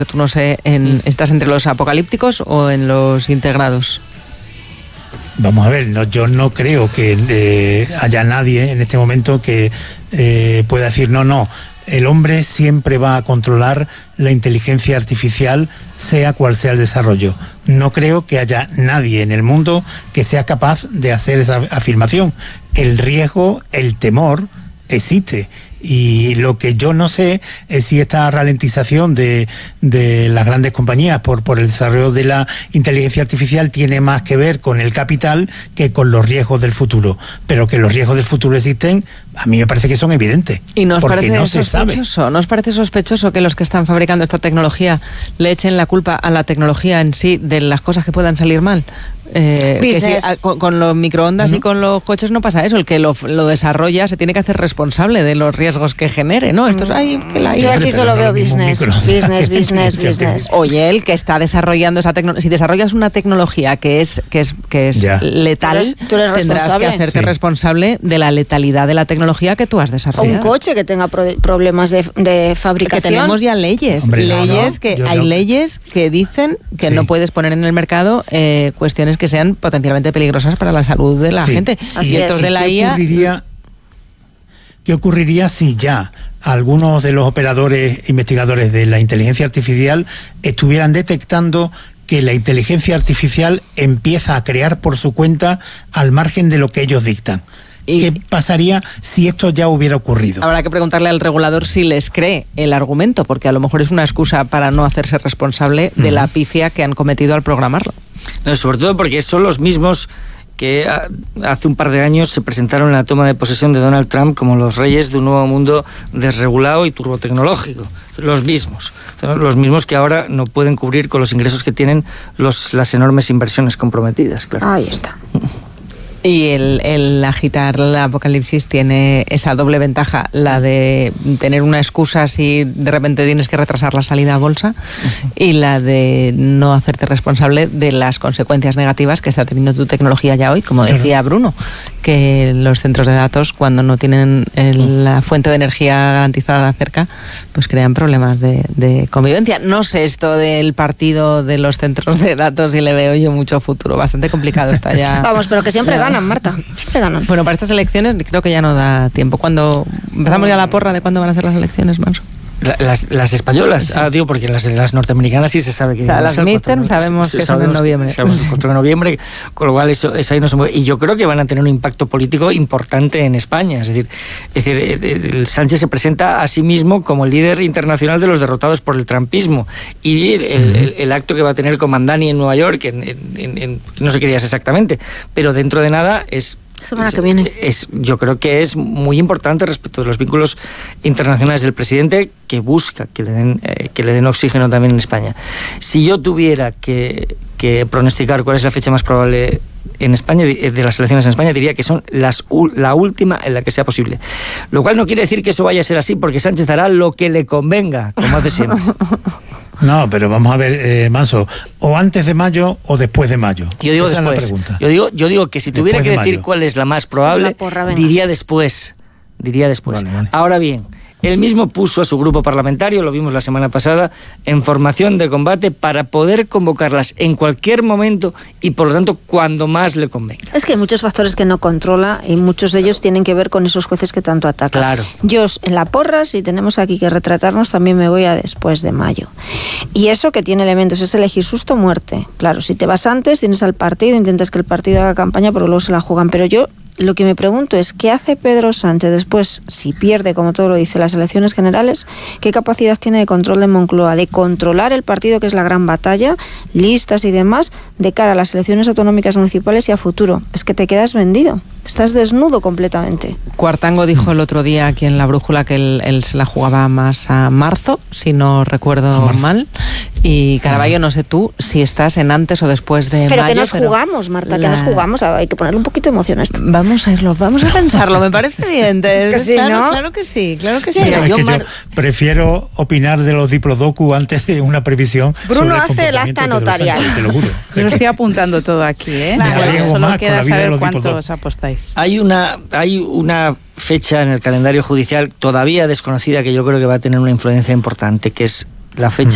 Tú no sé, ¿estás entre los apocalípticos o en los integrados? Vamos a ver, yo no creo que haya nadie en este momento que pueda decir no, el hombre siempre va a controlar la inteligencia artificial, sea cual sea el desarrollo. No creo que haya nadie en el mundo que sea capaz de hacer esa afirmación. El riesgo, el temor existe. Y lo que yo no sé es si esta ralentización de las grandes compañías por el desarrollo de la inteligencia artificial tiene más que ver con el capital que con los riesgos del futuro. Pero que los riesgos del futuro existen, a mí me parece que son evidentes. ¿Y nos parece sospechoso que los que están fabricando esta tecnología le echen la culpa a la tecnología en sí de las cosas que puedan salir mal? Que si, con los microondas y con los coches no pasa eso. El que lo desarrolla se tiene que hacer responsable de los riesgos que genere, ¿no? Esto es yo aquí solo veo business. Oye, el que está desarrollando esa tecnología, si desarrollas una tecnología que es letal, tú eres tendrás que hacerte responsable de la letalidad de la tecnología que tú has desarrollado. O un coche que tenga problemas de fabricación. Que tenemos ya leyes. Hombre, leyes que dicen que no puedes poner en el mercado cuestiones que sean potencialmente peligrosas para la salud de la gente. Y esto de la IA... ¿Qué ocurriría si ya algunos de los operadores investigadores de la inteligencia artificial estuvieran detectando que la inteligencia artificial empieza a crear por su cuenta al margen de lo que ellos dictan? ¿Qué pasaría si esto ya hubiera ocurrido? Habrá que preguntarle al regulador si les cree el argumento, porque a lo mejor es una excusa para no hacerse responsable de la pifia que han cometido al programarlo. No, sobre todo porque son los mismos que hace un par de años se presentaron en la toma de posesión de Donald Trump como los reyes de un nuevo mundo desregulado y turbotecnológico. Los mismos que ahora no pueden cubrir con los ingresos que tienen las enormes inversiones comprometidas. Claro. Ahí está. Y el agitar el apocalipsis tiene esa doble ventaja, la de tener una excusa si de repente tienes que retrasar la salida a bolsa, y la de no hacerte responsable de las consecuencias negativas que está teniendo tu tecnología ya hoy, como decía Bruno, que los centros de datos, cuando no tienen la fuente de energía garantizada cerca, pues crean problemas de convivencia. No sé esto del partido de los centros de datos y le veo yo mucho futuro, bastante complicado está ya. Vamos, pero que siempre ganan, Marta, siempre ganan. Bueno, para estas elecciones creo que ya no da tiempo. ¿Cuándo empezamos ya la porra de cuándo van a ser las elecciones, Manso? Las españolas, sí. Digo, porque las norteamericanas sí se sabe que... O sea, las midterms sabemos que son en noviembre. Sabemos el 4 de noviembre, con lo cual eso ahí no se mueve. Y yo creo que van a tener un impacto político importante en España. Es decir, el Sánchez se presenta a sí mismo como el líder internacional de los derrotados por el trumpismo. Y el acto que va a tener con Mandani en Nueva York, no sé qué días exactamente, pero dentro de nada semana que viene. Yo creo que es muy importante respecto de los vínculos internacionales del presidente, que busca que le den oxígeno también en España. Si yo tuviera que pronosticar cuál es la fecha más probable en España, de las elecciones en España, diría que son la última en la que sea posible. Lo cual no quiere decir que eso vaya a ser así, porque Sánchez hará lo que le convenga, como hace siempre. No, pero vamos a ver, Manso, o antes de mayo o después de mayo. Yo digo Esa después. Es la pregunta. Yo digo que si tuviera que decir cuál es la más probable, diría después. Vale. Ahora bien, él mismo puso a su grupo parlamentario, lo vimos la semana pasada, en formación de combate para poder convocarlas en cualquier momento y, por lo tanto, cuando más le convenga. Es que hay muchos factores que no controla y muchos de ellos tienen que ver con esos jueces que tanto atacan. Claro. Yo, en la porra, si tenemos aquí que retratarnos, también me voy a después de mayo. Y eso que tiene elementos, es elegir susto o muerte. Claro, si te vas antes, tienes al partido, intentas que el partido haga campaña, pero luego se la juegan. Pero yo lo que me pregunto es, ¿qué hace Pedro Sánchez después, si pierde, como todo lo dice, las elecciones generales? ¿Qué capacidad tiene de control de Moncloa, de controlar el partido, que es la gran batalla, listas y demás, de cara a las elecciones autonómicas, municipales y a futuro? Es que te quedas vendido, estás desnudo completamente. Cuartango dijo el otro día aquí en La Brújula que él se la jugaba más a marzo, si no recuerdo mal, y Caraballo, no sé tú, si estás en antes o después de pero mayo. Que nos jugamos, Marta, que nos jugamos, hay que ponerle un poquito de emoción a esto. Vamos a pensarlo, me parece bien. Que sí, claro, ¿no? Claro que sí. Mira, yo prefiero opinar de los diplodocu antes de una previsión. Bruno hace el acta notarial. Te lo juro. Yo lo estoy apuntando todo aquí, ¿eh? Solo queda saber cuántos apostáis. Hay una fecha en el calendario judicial todavía desconocida que yo creo que va a tener una influencia importante, que es la fecha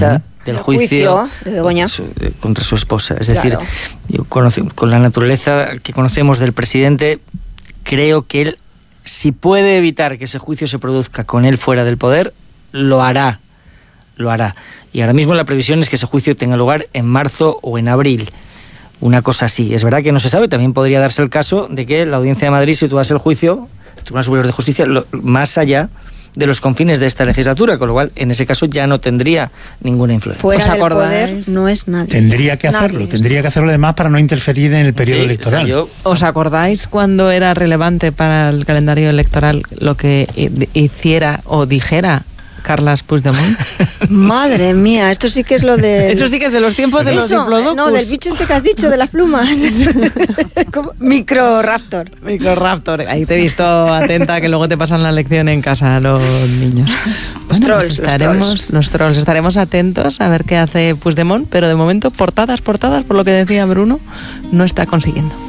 del juicio de Begoña contra su esposa. Es decir, yo con la naturaleza que conocemos del presidente, creo que él, si puede evitar que ese juicio se produzca con él fuera del poder, lo hará. Y ahora mismo la previsión es que ese juicio tenga lugar en marzo o en abril. Una cosa así. Es verdad que no se sabe, también podría darse el caso de que la Audiencia de Madrid situase el juicio, el Tribunal Superior de Justicia, más allá de los confines de esta legislatura, con lo cual en ese caso ya no tendría ninguna influencia. Fuera del poder no es nadie. Tendría que hacerlo además para no interferir en el periodo electoral. O sea, ¿os acordáis cuando era relevante para el calendario electoral lo que hiciera o dijera Carles Puigdemont? Madre mía, esto sí que es lo de... Esto sí que es de los tiempos de los diplodocus. No, del bicho este que has dicho, de las plumas. Microraptor. Ahí te he visto atenta, que luego te pasan la lección en casa a los niños. Los trolls. Estaremos atentos a ver qué hace Puigdemont, pero de momento portadas, por lo que decía Bruno, no está consiguiendo.